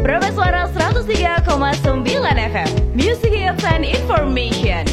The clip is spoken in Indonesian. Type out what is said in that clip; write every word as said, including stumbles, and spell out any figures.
Berapa Suara seratus tiga koma sembilan F M, Music Hits and Information.